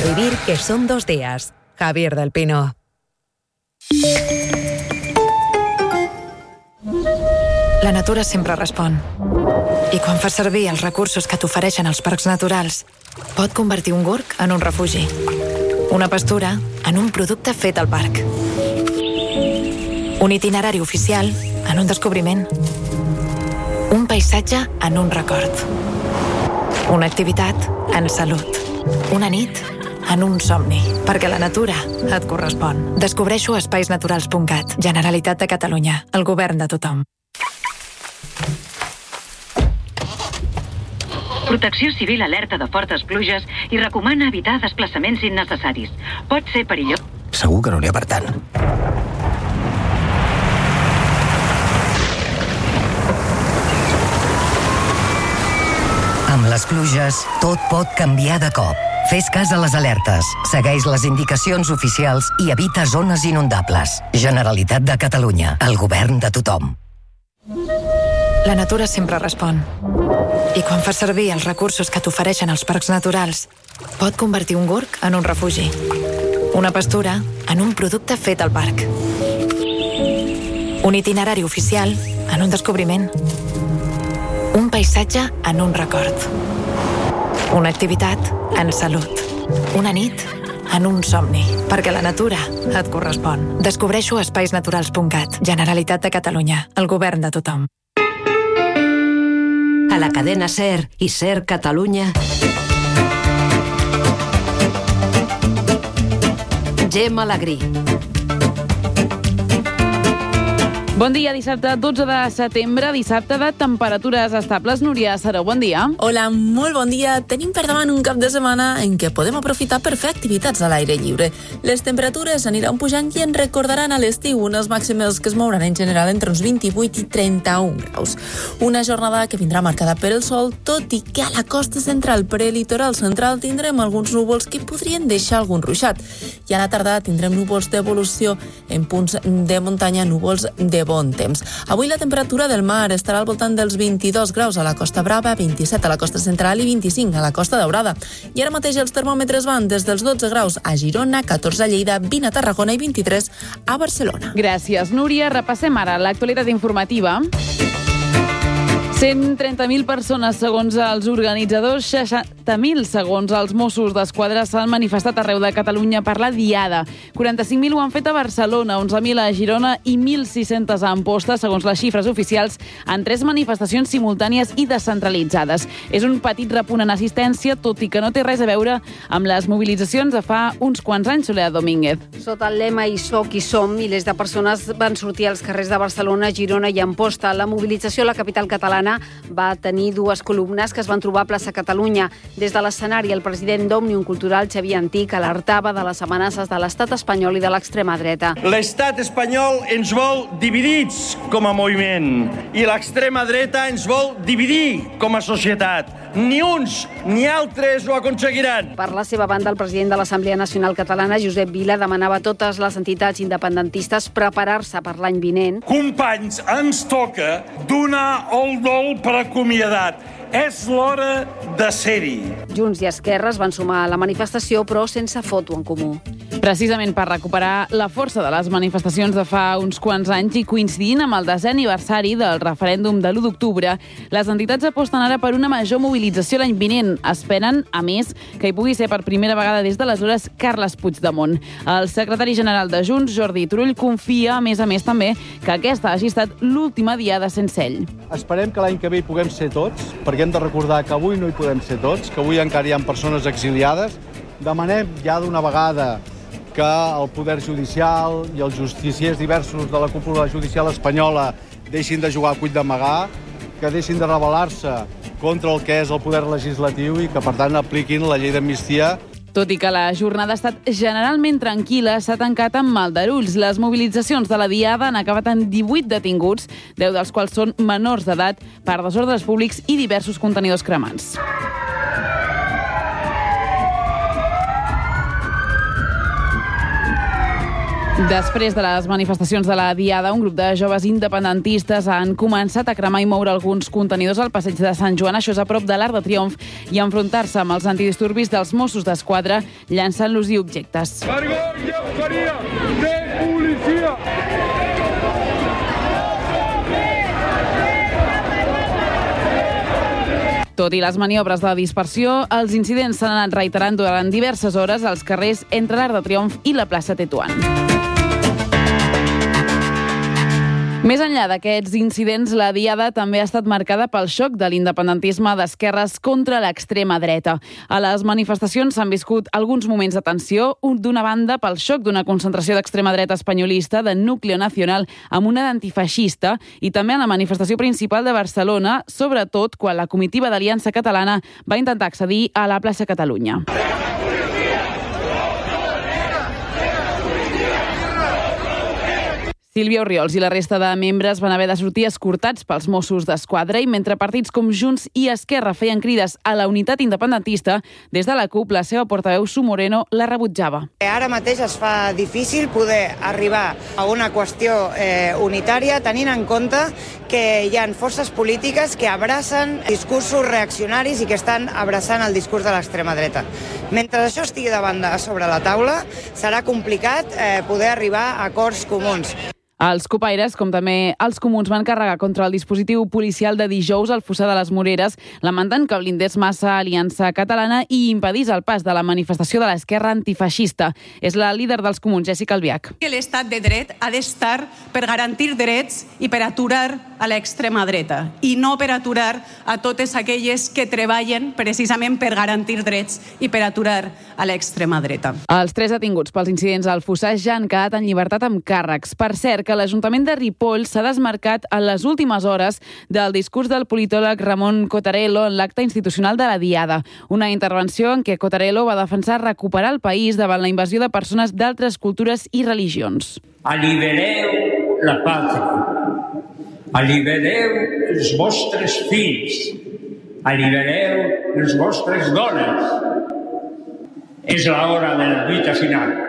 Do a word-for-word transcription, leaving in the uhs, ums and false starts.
vivir que son dos días. Javier del Pino. La natura sempre respon. I quan fas servir els recursos que t'ofereixen els parcs naturals, pot convertir un gorg en un refugi. Una pastura en un producte fet al parc. Un itinerari oficial en un descobriment. Un paisatge en un record. Una activitat en salut. Una nit en un somni. Perquè la natura et correspon. Descobreixo a espais naturals punt cat. Generalitat de Catalunya. El govern de tothom. Protecció Civil alerta de fortes pluges i recomana evitar desplaçaments innecessaris. Pot ser perillós. Segur que no n'hi ha per tant. Amb les pluges, tot pot canviar de cop. Fes cas a les alertes, segueix les indicacions oficials i evita zones inundables. Generalitat de Catalunya, el govern de tothom. La natura sempre respon. I quan fas servir els recursos que t'ofereixen els parcs naturals, pot convertir un gorg en un refugi. Una pastura en un producte fet al parc. Un itinerari oficial en un descobriment. Un paisatge en un record. Una activitat en salut. Una nit en un somni. Perquè la natura et correspon. Descobreixo a espais naturals punt cat. Generalitat de Catalunya. El govern de tothom. A la cadena SER i SER Catalunya. Gemma Alegrí. Bon dia, dissabte dotze de setembre, dissabte de temperatures estables. Núria Saró, bon dia. Hola, molt bon dia. Tenim per davant un cap de setmana en què podem aprofitar per fer activitats a l'aire lliure. Les temperatures aniran pujant i ens recordaran a l'estiu, unes màximes que es mouran en general entre uns vint-i-vuit i trenta-un graus. Una jornada que vindrà marcada per el sol, tot i que a la costa central, per el litoral central, tindrem alguns núvols que podrien deixar algun ruixat. I a la tarda tindrem núvols d'evolució en punts de muntanya, núvols de bon temps. Avui la temperatura del mar estarà al voltant dels vint-i-dos graus a la Costa Brava, vint-i-set a la costa central i vint-i-cinc a la Costa Daurada. I ara mateix els termòmetres van des dels dotze graus a Girona, catorze a Lleida, vint a Tarragona i vint-i-tres a Barcelona. Gràcies, Núria. Repassem ara l'actualitat informativa. cent trenta mil persones, segons els organitzadors, seixanta mil, segons els Mossos d'Esquadra, s'han manifestat arreu de Catalunya per la Diada. quaranta-cinc mil ho han fet a Barcelona, onze mil a Girona i mil sis-centes a Amposta, segons les xifres oficials, en tres manifestacions simultànies i descentralitzades. És un petit repunt en assistència, tot i que no té res a veure amb les mobilitzacions de fa uns quants anys, Soledad Domínguez. Sota el lema "Hi soc, hi som", milers de persones van sortir als carrers de Barcelona, Girona i Amposta. La mobilització a la capital catalana va tenir dues columnes que es van trobar a plaça Catalunya. Des de l'escenari, el president d'Òmnium Cultural, Xavier Antich, alertava de les amenaces de l'estat espanyol i de l'extrema dreta. L'estat espanyol ens vol dividits com a moviment i l'extrema dreta ens vol dividir com a societat. Ni uns ni altres ho aconseguiran. Per la seva banda, el president de l'Assemblea Nacional Catalana, Josep Vila, demanava a totes les entitats independentistes preparar-se per l'any vinent. Companys, ens toca donar el dol per acomiadat. És l'hora de ser-hi. Junts i Esquerra es van sumar a la manifestació, però sense foto en comú. Precisament per recuperar la força de les manifestacions de fa uns quants anys i coincidint amb el desè aniversari del referèndum de l'u d'octubre, les entitats aposten ara per una major mobilització l'any vinent. Esperen, a més, que hi pugui ser per primera vegada des d'aleshores Carles Puigdemont. El secretari general de Junts, Jordi Turull, confia, a més a més també, que aquesta hagi estat l'última diada sense ell. Esperem que l'any que ve hi puguem ser tots, perquè hem de recordar que avui no hi podem ser tots, que avui encara hi ha persones exiliades. Demanem ja d'una vegada que el poder judicial i els justiciers diversos de la cúpula judicial espanyola deixin de jugar a cuit d'amagar, que deixin de rebel·lar-se contra el que és el poder legislatiu i que, per tant, apliquin la llei d'amnistia. Tot i que la jornada ha estat generalment tranquil·la, s'ha tancat amb aldarulls. Les mobilitzacions de la Diada han acabat en divuit detinguts, deu dels quals són menors d'edat, per desordres públics i diversos contenidors cremats. Després de les manifestacions de la Diada, un grup de joves independentistes han començat a cremar i moure alguns contenidors al passeig de Sant Joan, això és a prop de l'Arc de Triomf, i enfrontar-se amb els antidisturbis dels Mossos d'Esquadra, llançant-los i objectes. Vergonya, faria de policia! Tot i les maniobres de dispersió, els incidents s'han anat reiterant durant diverses hores als carrers entre l'Arc de Triomf i la plaça Tetuan. Més enllà d'aquests incidents, la Diada també ha estat marcada pel xoc de l'independentisme d'esquerres contra l'extrema dreta. A les manifestacions s'han viscut alguns moments de tensió, d'una banda pel xoc d'una concentració d'extrema dreta espanyolista de Núcleo Nacional amb una d'antifeixista, i també en la manifestació principal de Barcelona, sobretot quan la comitiva d'Aliança Catalana va intentar accedir a la plaça Catalunya. Sílvia Orriols i la resta de membres van haver de sortir escortats pels Mossos d'Esquadra, i mentre partits com Junts i Esquerra feien crides a la unitat independentista, des de la CUP la seva portaveu Su Moreno la rebutjava. Ara mateix es fa difícil poder arribar a una qüestió eh, unitària tenint en compte que hi ha forces polítiques que abracen discursos reaccionaris i que estan abraçant el discurs de l'extrema dreta. Mentre això estigui de banda sobre la taula, serà complicat eh, poder arribar a acords comuns. Els cupaires, com també els comuns, van carregar contra el dispositiu policial de dijous al Fossar de les Moreres, lamentant que blindés massa Aliança Catalana i impedís el pas de la manifestació de l'esquerra antifeixista. És la líder dels comuns, Jessica Albiach. Que l'estat de dret ha d'estar per garantir drets i per aturar a l'extrema dreta, i no per aturar a totes aquelles que treballen precisament per garantir drets i per aturar a l'extrema dreta. Els tres detinguts pels incidents al Fossar ja han quedat en llibertat amb càrrecs. Per cert, que l'Ajuntament de Ripoll s'ha desmarcat en les últimes hores del discurs del politòleg Ramon Cottarello en l'acte institucional de la Diada. Una intervenció en què Cottarello va defensar recuperar el país davant la invasió de persones d'altres cultures i religions. Allibereu la pàtria, allibereu els vostres fills, allibereu les vostres dones. És l'hora de la lluita final.